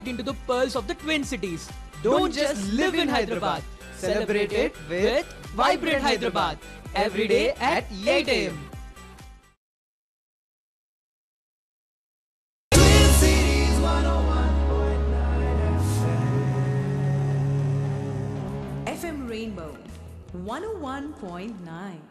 into the pearls of the Twin Cities. Don't just live in Hyderabad. Celebrate it with Vibrant Hyderabad. Every day at 8 a.m. FM Rainbow 101.9.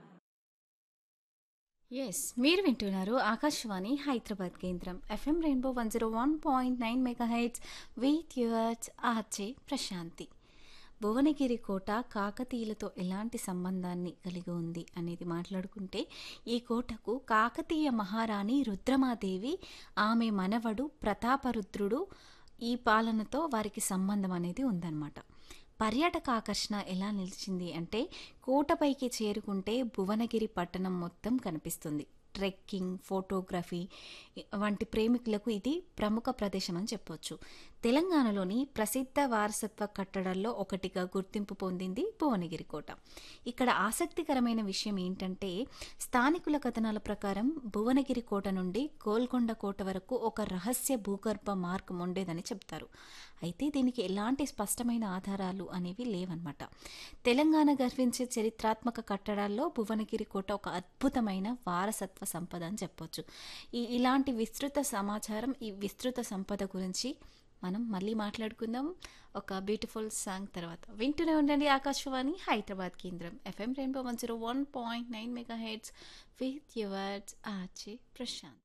Yes మీరు వింటున్నారు ఆకాశవాణి హైదరాబాద్ కేంద్రం FM rainbow 101.9 megahertz with yours RJ Prashanti. Bhuvanagiri కోట కాకతీయులతో ఎలాంటి సంబంధాన్ని కలిగి ఉంది అనేది మాట్లాడుకుంటే, ఈ కోటకు కాకతీయ మహారాణి రుద్రమాదేవి, ఆమె మనవడు ప్రతాపరుద్రుడు ఈ పాలనతో వారికి సంబంధం అనేది ఉందన్నమాట. పర్యాటక ఆకర్షణ ఎలా నిలిచింది అంటే, కోటపైకి చేరుకుంటే భువనగిరి పట్టణం మొత్తం కనిపిస్తుంది. ట్రెక్కింగ్, ఫోటోగ్రఫీ వంటి ప్రేమికులకు ఇది ప్రముఖ ప్రదేశం అని చెప్పొచ్చు. తెలంగాణలోని ప్రసిద్ధ వారసత్వ కట్టడాల్లో ఒకటిగా గుర్తింపు పొందింది భువనగిరి కోట. ఇక్కడ ఆసక్తికరమైన విషయం ఏంటంటే, స్థానికుల కథనాల ప్రకారం భువనగిరి కోట నుండి గోల్కొండ కోట వరకు ఒక రహస్య భూగర్భ మార్గం ఉండేదని చెప్తారు. అయితే దీనికి ఎలాంటి స్పష్టమైన ఆధారాలు అనేవి లేవన్నమాట. తెలంగాణ గర్వించే చరిత్రాత్మక కట్టడాల్లో భువనగిరి కోట ఒక అద్భుతమైన వారసత్వ సంపద అని చెప్పొచ్చు. ఇలాంటి విస్తృత సమాచారం, ఈ విస్తృత సంపద గురించి మనం మళ్ళీ మాట్లాడుకుందాం ఒక బ్యూటిఫుల్ సాంగ్ తర్వాత. వింటూనే ఉండండి ఆకాశవాణి హైదరాబాద్ కేంద్రం FM rainbow 101.9 megahertz with yours RJ Prashanth.